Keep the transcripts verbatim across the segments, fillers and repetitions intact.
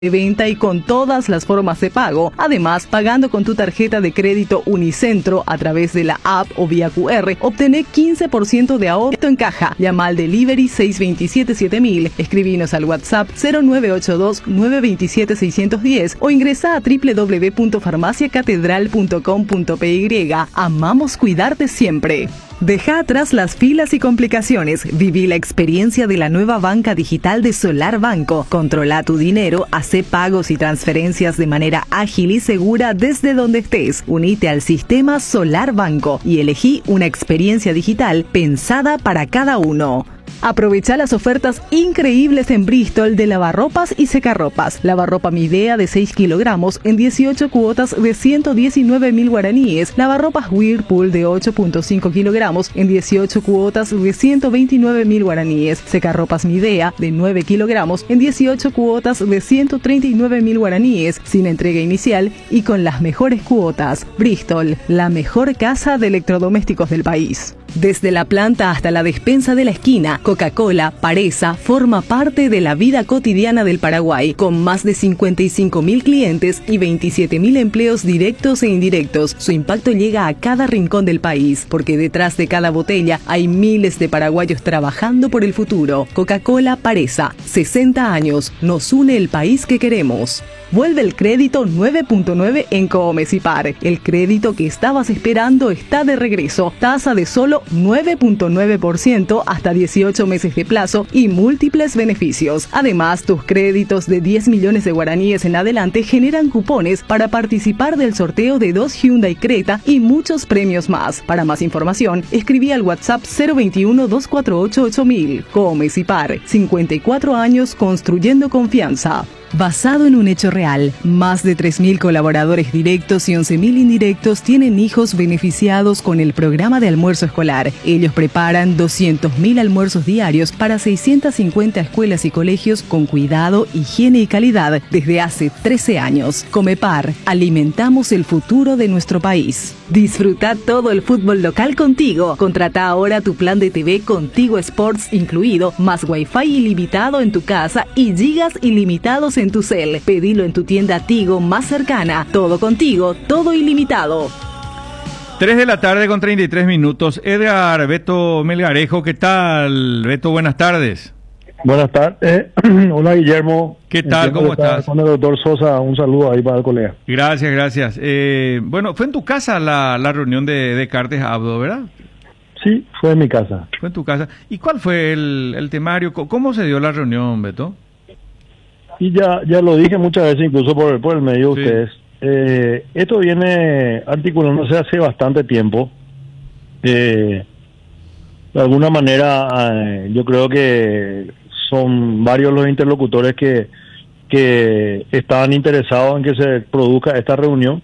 de venta y con todas las formas de pago. Además, pagando con tu tarjeta de crédito Unicentro a través de la app o vía Q R, obtené quince por ciento de ahorro en caja. Llama al delivery seis dos siete siete mil, escribinos al WhatsApp cero nueve ocho dos nueve dos siete seis uno cero o ingresa a doble u doble u doble u punto farmacia catedral punto com punto p y. Amamos cuidarte siempre. Deja atrás las filas y complicaciones. Viví la experiencia de la nueva banca digital de Solar Banco. Controla tu dinero, hace pagos y transferencias de manera ágil y segura desde donde estés. Unite al sistema Solar Banco y elegí una experiencia digital pensada para cada uno. Aprovecha las ofertas increíbles en Bristol de lavarropas y secarropas. Lavarropa Midea de seis kilogramos en dieciocho cuotas de ciento diecinueve mil guaraníes. Lavarropas Whirlpool de ocho punto cinco kilogramos en dieciocho cuotas de ciento veintinueve mil guaraníes. Secarropas Midea de nueve kilogramos en dieciocho cuotas de ciento treinta y nueve mil guaraníes, sin entrega inicial y con las mejores cuotas. Bristol, la mejor casa de electrodomésticos del país. Desde la planta hasta la despensa de la esquina, Coca-Cola, Paresa, forma parte de la vida cotidiana del Paraguay, con más de cincuenta y cinco mil clientes y veintisiete mil empleos directos e indirectos. Su impacto llega a cada rincón del país, porque detrás de cada botella hay miles de paraguayos trabajando por el futuro. Coca-Cola, Paresa, sesenta años, nos une el país que queremos. Vuelve el crédito nueve punto nueve en Coomecipar. El crédito que estabas esperando está de regreso. Tasa de solo nueve punto nueve por ciento hasta dieciocho meses de plazo y múltiples beneficios. Además, tus créditos de diez millones de guaraníes en adelante generan cupones para participar del sorteo de dos Hyundai Creta y muchos premios más. Para más información, escribí al WhatsApp cero veintiuno dos cuatro ocho ocho mil. Coomecipar, cincuenta y cuatro años construyendo confianza. Basado en un hecho real, más de tres mil colaboradores directos y once mil indirectos tienen hijos beneficiados con el programa de almuerzo escolar. Ellos preparan doscientos mil almuerzos diarios para seiscientas cincuenta escuelas y colegios con cuidado, higiene y calidad desde hace trece años. Comepar, alimentamos el futuro de nuestro país. Disfruta todo el fútbol local contigo. Contrata ahora tu plan de T V Contigo Sports incluido, más Wi-Fi ilimitado en tu casa y gigas ilimitados en tu cel. Pedilo en tu tienda Tigo más cercana. Todo contigo, todo ilimitado. tres de la tarde con treinta y tres minutos. Edgar Beto Melgarejo, ¿qué tal? Beto, buenas tardes. Buenas tardes. Hola, Guillermo. ¿Qué tal? ¿Cómo estás? Con el doctor Sosa, un saludo ahí para el colega. Gracias, gracias. Eh, bueno, fue en tu casa la, la reunión de Descartes Abdo, ¿verdad? Sí, fue en mi casa. Fue en tu casa. ¿Y cuál fue el, el temario? ¿Cómo se dio la reunión, Beto? Y ya ya lo dije muchas veces, incluso por el, por el medio de Sí. ustedes. Eh, esto viene articulándose hace bastante tiempo. Eh, de alguna manera, eh, yo creo que son varios los interlocutores que, que estaban interesados en que se produzca esta reunión.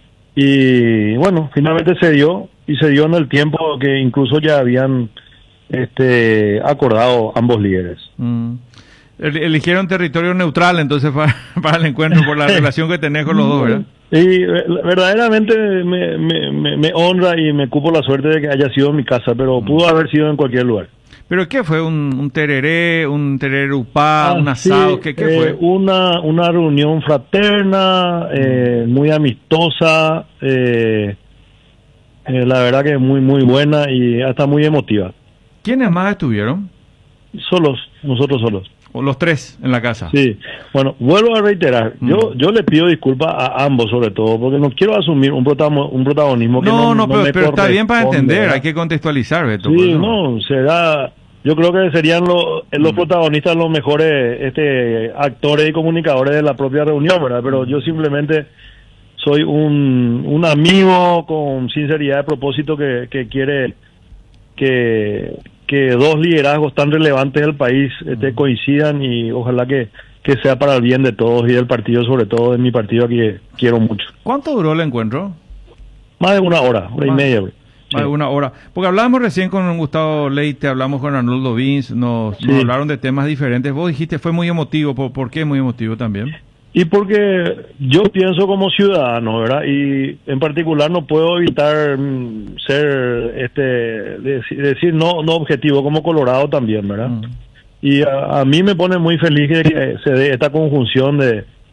Y bueno, finalmente se dio, y se dio en el tiempo que incluso ya habían este acordado ambos líderes. Mm. Eligieron territorio neutral entonces para, para el encuentro por la relación que tenés con los dos, ¿verdad? Y verdaderamente me, me, me, me honra y me cupo la suerte de que haya sido en mi casa, pero mm. pudo haber sido en cualquier lugar. ¿Pero qué fue? ¿Un, un tereré, un tereré upá, ah, un asado? Sí, ¿Qué, qué eh, fue? Una, una reunión fraterna, eh, muy amistosa, eh, eh, la verdad que muy, muy buena y hasta muy emotiva. ¿Quiénes más estuvieron? Solos, nosotros solos. ¿O los tres en la casa? Sí, bueno, vuelvo a reiterar, mm. yo yo le pido disculpas a ambos sobre todo, porque no quiero asumir un, protagonismo, un protagonismo que no... No, no, no pero, me pero está bien para entender, ¿verdad? Hay que contextualizar, Beto. Sí, no. no, será... Yo creo que serían los, los mm. protagonistas los mejores este actores y comunicadores de la propia reunión, ¿verdad? Pero yo simplemente soy un, un amigo con sinceridad de propósito que, que quiere que... que dos liderazgos tan relevantes del país este, coincidan y ojalá que, que sea para el bien de todos y del partido, sobre todo de mi partido que quiero mucho. ¿Cuánto duró el encuentro? Más de una hora, hora más, y media. Bro. Más sí. de una hora. Porque hablábamos recién con Gustavo Leite, hablamos con Arnoldo Vins, nos, sí. nos hablaron de temas diferentes. Vos dijiste fue muy emotivo. ¿Por, ¿por qué muy emotivo también? Y porque yo pienso como ciudadano, ¿verdad? Y en particular no puedo evitar mm, ser, este, decir, decir no no objetivo, como colorado también, ¿verdad? Mm. Y a, a mí me pone muy feliz que se dé esta conjunción de,